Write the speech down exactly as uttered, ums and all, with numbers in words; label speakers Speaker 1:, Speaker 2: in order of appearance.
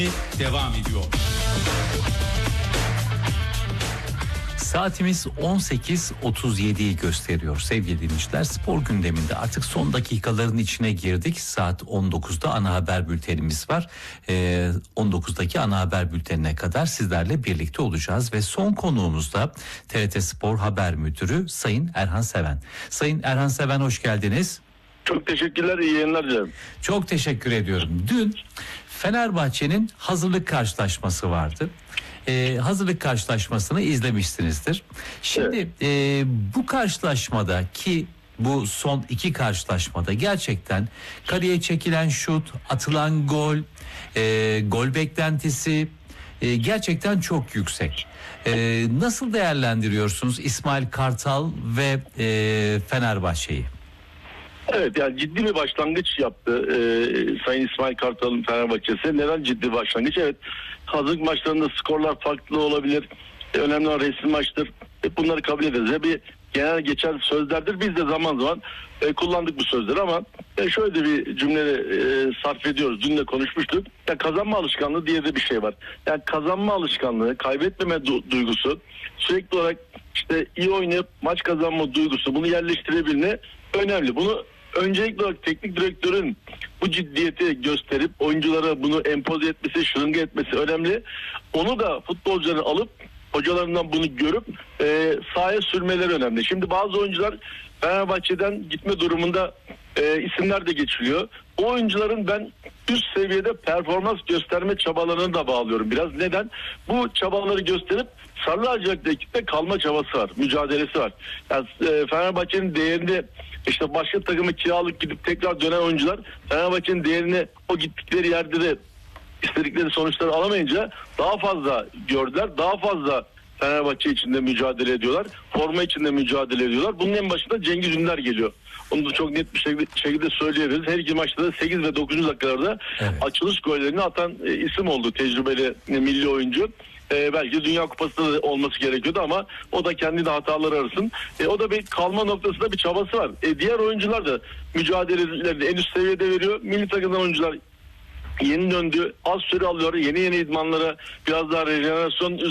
Speaker 1: devam ediyor. Saatimiz on sekiz otuz yediyi gösteriyor sevgili dinleyiciler. Spor gündeminde artık son dakikaların içine girdik. Saat on dokuzda ana haber bültenimiz var. Ee, on dokuzdaki ana haber bültenine kadar sizlerle birlikte olacağız. Ve son konuğumuz da T R T Spor Haber Müdürü Sayın Erhan Seven. Sayın Erhan Seven, hoş geldiniz.
Speaker 2: Çok teşekkürler, iyi yayınlar dilerim.
Speaker 1: Çok teşekkür ediyorum. Dün Fenerbahçe'nin hazırlık karşılaşması vardı. Ee, hazırlık karşılaşmasını izlemişsinizdir. Şimdi evet. e, bu karşılaşmada ki bu son iki karşılaşmada gerçekten kaleye çekilen şut, atılan gol, e, gol beklentisi e, gerçekten çok yüksek. E, nasıl değerlendiriyorsunuz İsmail Kartal ve e, Fenerbahçe'yi?
Speaker 2: Evet, yani ciddi bir başlangıç yaptı e, Sayın İsmail Kartal'ın Fenerbahçe'si. Neden ciddi bir başlangıç? Evet, hazırlık maçlarında skorlar farklı olabilir. E, önemli olan resmi maçtır. E, bunları kabul ederiz. E, bir genel geçer sözlerdir. Biz de zaman zaman e, kullandık bu sözleri ama e, şöyle bir cümleleri e, sarf ediyoruz. Dün de konuşmuştuk. Ya, kazanma alışkanlığı diye de bir şey var. Yani kazanma alışkanlığı, kaybetmeme du- duygusu, sürekli olarak işte iyi oynayıp maç kazanma duygusu, bunu yerleştirebilme önemli. Bunu öncelikli olarak teknik direktörün bu ciddiyeti gösterip oyunculara bunu empoze etmesi, şırınga etmesi önemli. Onu da futbolcuların alıp hocalarından bunu görüp e, sahaya sürmeleri önemli. Şimdi bazı oyuncular Fenerbahçe'den gitme durumunda e, isimler de geçiliyor. O oyuncuların ben üst seviyede performans gösterme çabalarını da bağlıyorum biraz. Neden? Bu çabaları gösterip Sarı Lacivertli ekipte kalma çabası var, mücadelesi var. Yani e, Fenerbahçe'nin değerini işte başka takımı kiralık gidip tekrar dönen oyuncular Fenerbahçe'nin değerini o gittikleri yerde de istedikleri sonuçları alamayınca daha fazla gördüler. Daha fazla Fenerbahçe içinde mücadele ediyorlar. Forma içinde mücadele ediyorlar. Bunun en başında Cengiz Ünder geliyor. Onu da çok net bir şekilde söyleyebiliriz. Her iki maçta da sekiz ve dokuzuncu dakikalarda evet. açılış gollerini atan e, isim oldu. Tecrübeli e, milli oyuncu. E, belki Dünya Kupası'nda da olması gerekiyordu ama o da kendi de hataları arasın. E, o da bir kalma noktasında bir çabası var. E, diğer oyuncular da mücadelelerini en üst seviyede veriyor. Milli takımdan oyuncular yeni döndü. Az süre alıyor. Yeni yeni idmanlara biraz daha rejenerasyon